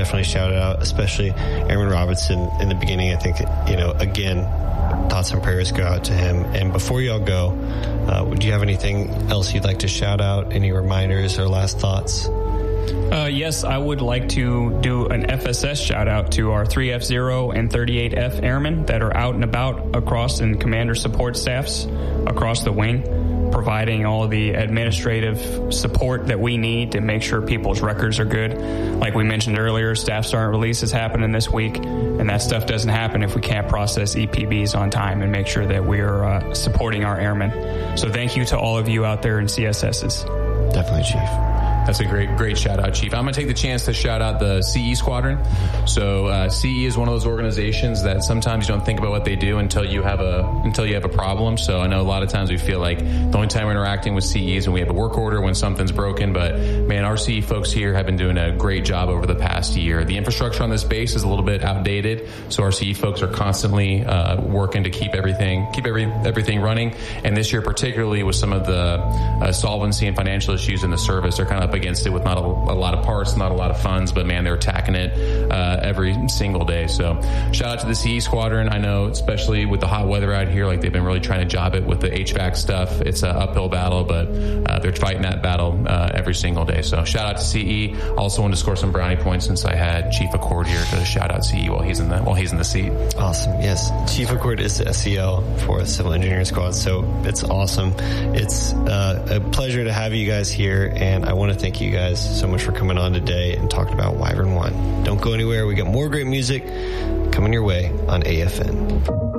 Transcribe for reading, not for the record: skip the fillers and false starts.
definitely shout it out, especially Airman Robinson in the beginning. I think, again, thoughts and prayers go out to him. And before y'all go, do you have anything else you'd like to shout out? Any reminders or last thoughts? Yes, I would like to do an FSS shout out to our 3F0 and 38F airmen that are out and about across in commander support staffs across the wing, providing all the administrative support that we need to make sure people's records are good. Like we mentioned earlier, staff sergeant release is happening this week, and that stuff doesn't happen if we can't process EPBs on time and make sure that we're supporting our airmen. So thank you to all of you out there in CSSs. Definitely, Chief. That's a great shout out, Chief. I'm going to take the chance to shout out the CE Squadron. So CE is one of those organizations that sometimes you don't think about what they do until you have a problem. So I know a lot of times we feel like the only time we're interacting with CE is when we have a work order, when something's broken. But man, our CE folks here have been doing a great job over the past year. The infrastructure on this base is a little bit outdated, so our CE folks are constantly working to keep everything running. And this year, particularly with some of the solvency and financial issues in the service, they're kind of up against it with not a lot of parts, not a lot of funds, but man, they're attacking it every single day. So shout out to the CE Squadron. I know, especially with the hot weather out here, like they've been really trying to job it with the HVAC stuff. It's an uphill battle, but they're fighting that battle every single day. So shout out to CE. Also wanted to score some brownie points since I had Chief Accord here to shout out CE while he's in the seat. Awesome. Yes, Chief Accord is the SEL for the Civil Engineering Squad, so it's awesome. It's a pleasure to have you guys here, and I want to thank you guys so much for coming on today and talking about Wyvern One. Don't go anywhere. We got more great music coming your way on AFN.